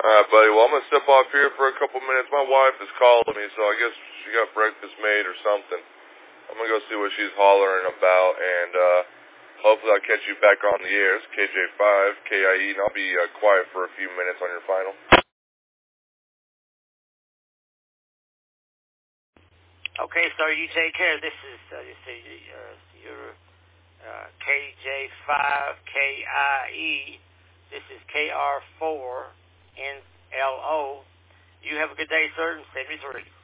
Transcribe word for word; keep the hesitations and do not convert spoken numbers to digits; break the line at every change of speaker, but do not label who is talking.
All right, buddy. Well, I'm going to step off here for a couple minutes. My wife is calling me, so I guess she got breakfast made or something. I'm going to go see what she's hollering about, and uh, hopefully I'll catch you back on the air. It's K J five, K I E, and I'll be uh, quiet for a few minutes on your final.
Okay, sir, you take care. This is uh, you see, uh, your uh, K J five, K I E. This is K R four N L O. You have a good day, sir, and send me through.